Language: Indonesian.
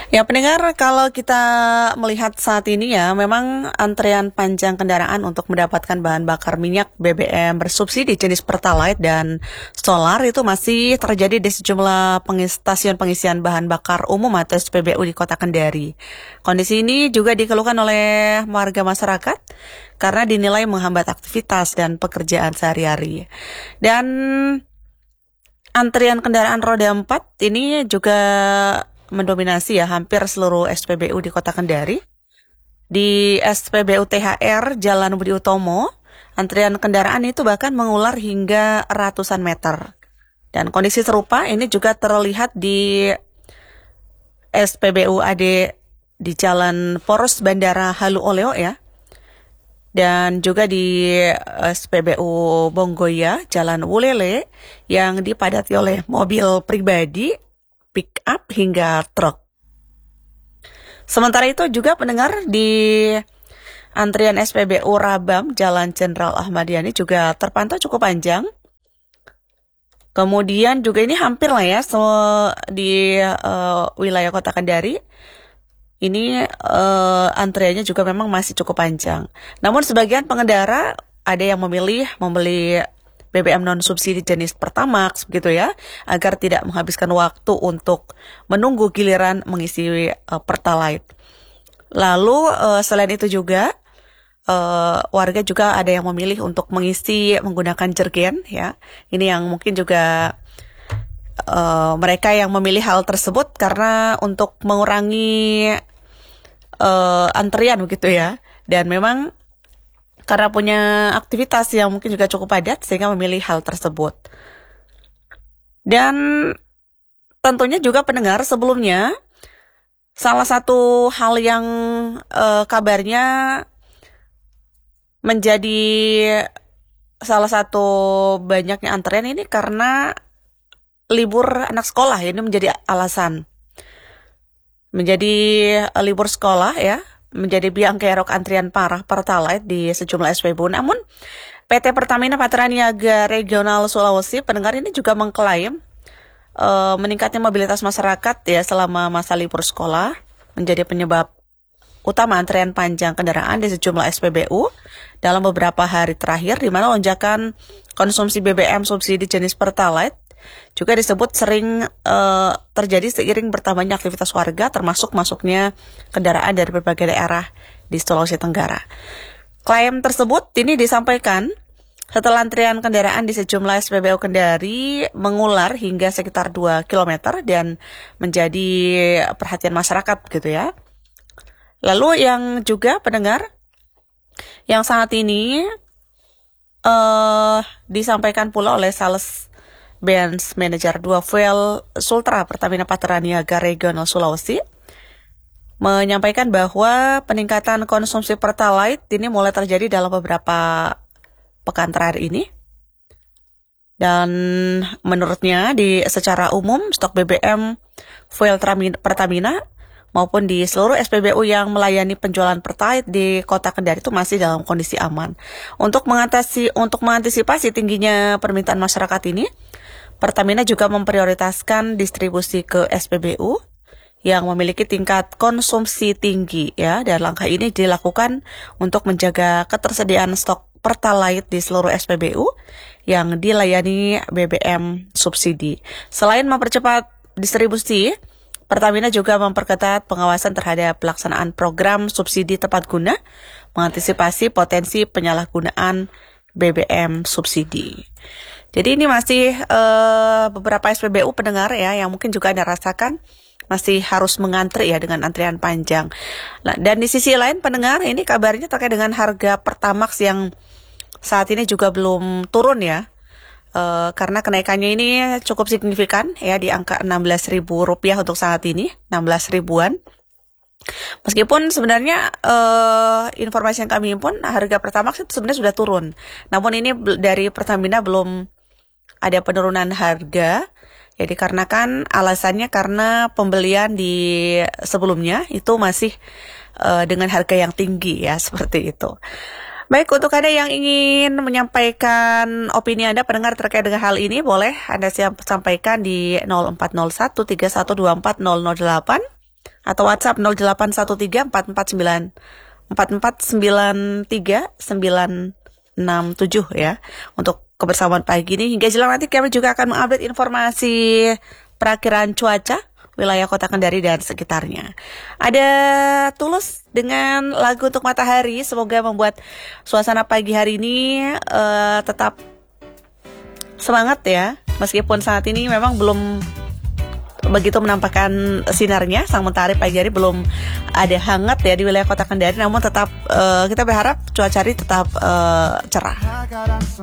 Ya, pendengar, kalau kita melihat saat ini ya, memang antrean panjang kendaraan untuk mendapatkan bahan bakar minyak BBM bersubsidi jenis Pertalite dan solar itu masih terjadi di sejumlah stasiun pengisian bahan bakar umum atau SPBU di Kota Kendari. Kondisi ini juga dikeluhkan oleh warga masyarakat karena dinilai menghambat aktivitas dan pekerjaan sehari-hari. Dan antrian kendaraan roda 4 ini juga mendominasi ya hampir seluruh SPBU di Kota Kendari. Di SPBU THR Jalan Budi Utomo, antrian kendaraan itu bahkan mengular hingga ratusan meter. Dan kondisi serupa ini juga terlihat di SPBU AD di Jalan Poros Bandara Halu Oleo ya. Dan juga di SPBU Bonggoya, Jalan Wulele, yang dipadati oleh mobil pribadi, pick up hingga truk. Sementara itu juga pendengar di antrian SPBU Rabam, Jalan Jenderal Ahmad Yani juga terpantau cukup panjang. Kemudian juga ini hampir lah ya di wilayah Kota Kendari. Ini antriannya juga memang masih cukup panjang. Namun sebagian pengendara ada yang memilih membeli BBM non-subsidi jenis Pertamax begitu ya, agar tidak menghabiskan waktu untuk menunggu giliran mengisi Pertalite. Lalu selain itu juga warga juga ada yang memilih untuk mengisi menggunakan jergen ya. Ini yang mungkin juga mereka yang memilih hal tersebut karena untuk mengurangi antrian begitu ya, dan memang karena punya aktivitas yang mungkin juga cukup padat sehingga memilih hal tersebut. Dan tentunya juga pendengar sebelumnya salah satu hal yang kabarnya menjadi salah satu banyaknya antrean ini karena libur anak sekolah, ini menjadi alasan. Menjadi libur sekolah ya, menjadi biang kerok antrian parah Pertalite di sejumlah SPBU. Namun PT Pertamina Patraniaga Regional Sulawesi, pendengar, ini juga mengklaim meningkatnya mobilitas masyarakat ya selama masa libur sekolah menjadi penyebab utama antrean panjang kendaraan di sejumlah SPBU dalam beberapa hari terakhir, di mana lonjakan konsumsi BBM subsidi jenis Pertalite juga disebut sering terjadi seiring bertambahnya aktivitas warga, termasuk masuknya kendaraan dari berbagai daerah di Sulawesi Tenggara. Klaim tersebut ini disampaikan setelah antrian kendaraan di sejumlah SPBU Kendari mengular hingga sekitar 2 km dan menjadi perhatian masyarakat gitu ya. Lalu yang juga pendengar, yang saat ini disampaikan pula oleh Sales Bench Manager 2 Fuel Sultra Pertamina Patraniaga Regional Sulawesi menyampaikan bahwa peningkatan konsumsi Pertalite ini mulai terjadi dalam beberapa pekan terakhir ini. Dan menurutnya secara umum stok BBM fuel Pertamina maupun di seluruh SPBU yang melayani penjualan Pertalite di Kota Kendari itu masih dalam kondisi aman. Untuk mengantisipasi tingginya permintaan masyarakat ini, Pertamina juga memprioritaskan distribusi ke SPBU yang memiliki tingkat konsumsi tinggi ya, dan langkah ini dilakukan untuk menjaga ketersediaan stok Pertalite di seluruh SPBU yang dilayani BBM subsidi. Selain mempercepat distribusi, Pertamina juga memperketat pengawasan terhadap pelaksanaan program subsidi tepat guna, mengantisipasi potensi penyalahgunaan BBM subsidi. Jadi ini masih beberapa SPBU pendengar ya yang mungkin juga Anda rasakan masih harus mengantri ya dengan antrian panjang. Nah, dan di sisi lain pendengar, ini kabarnya terkait dengan harga Pertamax yang saat ini juga belum turun ya. Karena kenaikannya ini cukup signifikan ya, di angka Rp16.000 untuk saat ini, 16 ribuan. Meskipun sebenarnya informasi yang kami himpun harga Pertamax itu sebenarnya sudah turun. Namun ini dari Pertamina belum ada penurunan harga. Ya dikarenakan alasannya karena pembelian di sebelumnya itu masih dengan harga yang tinggi ya, seperti itu. Baik, untuk Anda yang ingin menyampaikan opini Anda pendengar terkait dengan hal ini, boleh Anda sampaikan di 0401 3124 008 atau WhatsApp 0813 4494 967 ya untuk kebersamaan pagi ini. Hingga jelang nanti kami juga akan mengupdate informasi perakiraan cuaca wilayah Kota Kendari dan sekitarnya. Ada Tulus dengan lagu untuk matahari, semoga membuat suasana pagi hari ini tetap semangat ya. Meskipun saat ini memang belum begitu menampakkan sinarnya, sang mentari pagi hari belum ada hangat ya di wilayah Kota Kendari, namun tetap kita berharap cuaca hari tetap cerah.